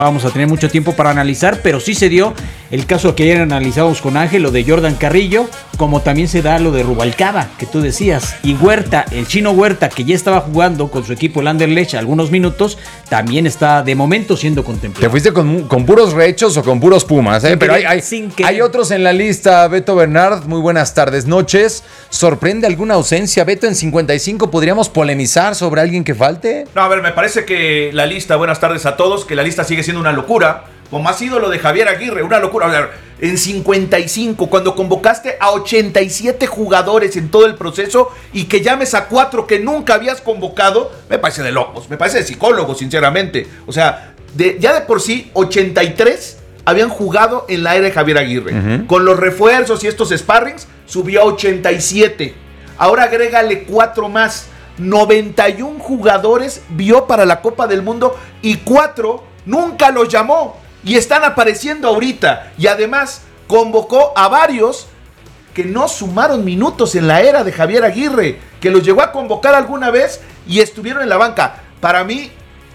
vamos a tener mucho tiempo para analizar, pero sí se dio el caso que ayer analizamos con Ángel, lo de Jordan Carrillo, como también se da lo de Rubalcaba, que tú decías, y Huerta, el chino Huerta, que ya estaba jugando con su equipo el Anderlecht algunos minutos, también está de momento siendo contemplado. ¿Te fuiste con puros rechos o con puros Pumas? Pero hay otros en la lista. Beto Bernard, muy buenas tardes, noches. ¿Sorprende alguna ausencia, Beto? En 55, ¿podríamos polemizar sobre alguien que falte? No, a ver, me parece que la lista, buenas tardes a todos, que la lista sigue siendo una locura, como ha sido lo de Javier Aguirre, una locura. A ver, en 55, cuando convocaste a 87 jugadores en todo el proceso y que llames a 4 que nunca habías convocado, me parece de locos, me parece de psicólogos, sinceramente. O sea, ya de por sí, 83 habían jugado en la era de Javier Aguirre. Uh-huh. Con los refuerzos y estos sparrings, subió a 87. Ahora agrégale 4 más. 91 jugadores vio para la Copa del Mundo y 4 nunca los llamó y están apareciendo ahorita. Y además convocó a varios que no sumaron minutos en la era de Javier Aguirre, que los llegó a convocar alguna vez y estuvieron en la banca. Para mí,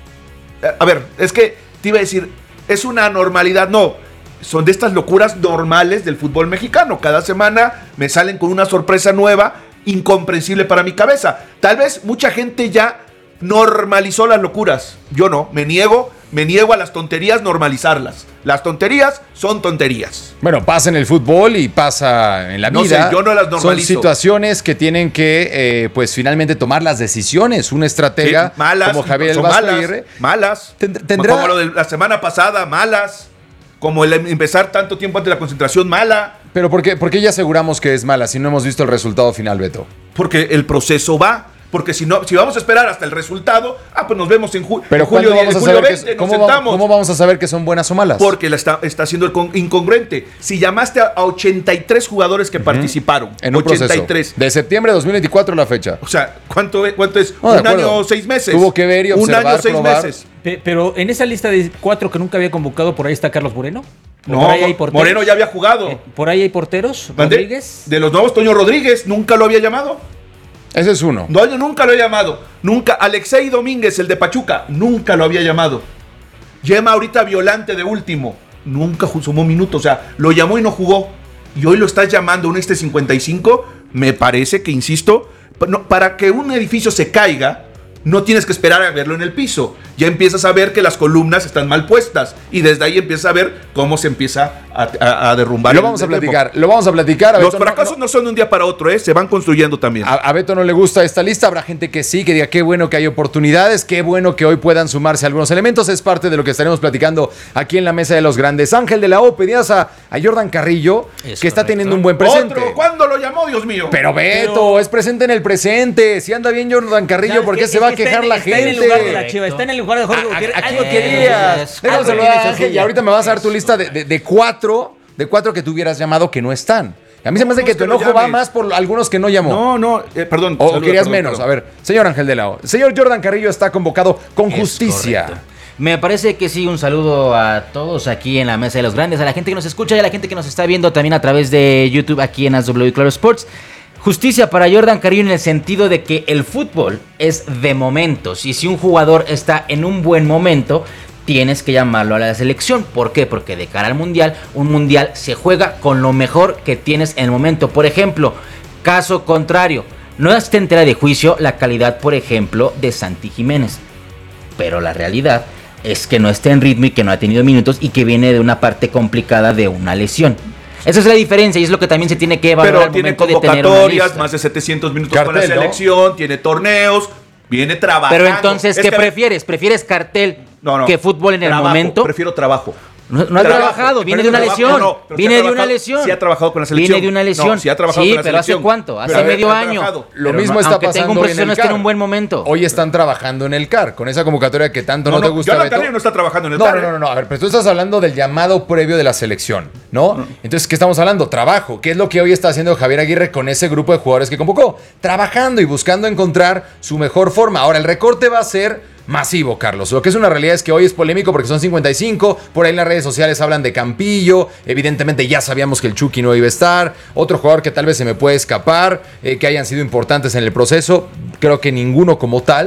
a ver, es que te iba a decir, es una normalidad, no, son de estas locuras normales del fútbol mexicano. Cada semana me salen con una sorpresa nueva, incomprensible para mi cabeza. Tal vez mucha gente ya normalizó las locuras. Yo no, me niego a las tonterías normalizarlas. Las tonterías son tonterías. Bueno, pasa en el fútbol y pasa en la vida. No sé, yo no las normalizo. Son situaciones que tienen que, pues finalmente tomar las decisiones. Un estratega malas, como Javier El Vasco Aguirre. Malas. Como lo de la semana pasada, malas. Como el empezar tanto tiempo antes de la concentración, mala. Pero ¿por qué ya aseguramos que es mala si no hemos visto el resultado final, Beto? Porque el proceso va. Porque si vamos a esperar hasta el resultado, pues nos vemos en julio. Pero julio 20, ¿cómo vamos a saber que son buenas o malas? Porque está haciendo incongruente. Si llamaste a 83 jugadores que participaron. En un 83. Proceso. De septiembre de 2024 la fecha. O sea, ¿cuánto es? Un año o 6 meses. Tuvo que ver y observar, un año 6 meses. Pero en esa lista de 4 que nunca había convocado, por ahí está Carlos Moreno. No, Moreno ya había jugado. ¿Por ahí hay porteros? ¿Rodríguez? De los nuevos, Toño Rodríguez, nunca lo había llamado. Ese es uno. No, yo nunca lo he llamado. Nunca. Alexei Domínguez, el de Pachuca, nunca lo había llamado. Llama ahorita Violante de último. Nunca sumó minutos. O sea, lo llamó y no jugó. Y hoy lo estás llamando un 55. Me parece que, insisto, para que un edificio se caiga, no tienes que esperar a verlo en el piso. Ya empiezas a ver que las columnas están mal puestas. Y desde ahí empiezas a ver cómo se empieza a derrumbar. Lo vamos a platicar. Los fracasos no son de un día para otro, se van construyendo también. A Beto no le gusta esta lista. Habrá gente que sí, que diga qué bueno que hay oportunidades, qué bueno que hoy puedan sumarse algunos elementos. Es parte de lo que estaremos platicando aquí en la Mesa de los Grandes. Ángel de la O, pedías a Jordan Carrillo, que está teniendo un buen presente. ¿Otro? ¿Cuándo lo llamó, Dios mío? Pero Beto, es presente en el presente. Si anda bien Jordan Carrillo, ¿por qué se va a quejar la gente? Está en el lugar de la Chiva, está en el lugar de Jorge Gutiérrez. Algo querías. Déjame saludar a Ángel y ahorita me vas a dar tu lista de cuatro que tú hubieras llamado que no están. A mí se me hace que tu enojo va más por algunos que no llamó. Perdón. O querías menos. A ver, señor Ángel de la O. Señor Jordan Carrillo está convocado con justicia. Correcto. Me parece que sí, un saludo a todos aquí en la Mesa de los Grandes, a la gente que nos escucha y a la gente que nos está viendo también a través de YouTube aquí en ASW Claro Sports. Justicia para Jordan Carrillo en el sentido de que el fútbol es de momentos y si un jugador está en un buen momento, tienes que llamarlo a la selección. ¿Por qué? Porque de cara al mundial, un mundial se juega con lo mejor que tienes en el momento. Por ejemplo, caso contrario, no está en tela de juicio la calidad, por ejemplo, de Santi Jiménez, pero la realidad es que no está en ritmo y que no ha tenido minutos y que viene de una parte complicada de una lesión. Esa es la diferencia y es lo que también se tiene que evaluar al momento de tener una lista. Pero tiene convocatorias, más de 700 minutos con la selección, ¿no? Tiene torneos, viene trabajando. Pero entonces, ¿qué prefieres? ¿Prefieres cartel que fútbol en el momento? Prefiero trabajo. No ha trabajado, viene de una lesión. Viene de una lesión. Sí ha trabajado con la selección. Viene de una lesión. Sí ha trabajado con la pero selección. ¿hace cuánto? Hace medio año. Lo mismo está pasando en el CAR. En un buen momento. Hoy están trabajando en el CAR, con esa convocatoria que tanto no te gusta, Jordan Carrillo no está trabajando en el CAR. No. A ver, pero tú estás hablando del llamado previo de la selección, ¿no? Entonces, ¿qué estamos hablando? Trabajo. ¿Qué es lo que hoy está haciendo Javier Aguirre con ese grupo de jugadores que convocó? Trabajando y buscando encontrar su mejor forma. Ahora, el recorte va a ser masivo, Carlos. Lo que es una realidad es que hoy es polémico porque son 55. Por ahí en las redes sociales hablan de Campillo. Evidentemente ya sabíamos que el Chucky no iba a estar. Otro jugador que tal vez se me puede escapar, que hayan sido importantes en el proceso. Creo que ninguno como tal.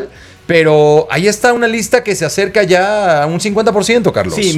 Pero ahí está una lista que se acerca ya a un 50%, Carlos. Sí,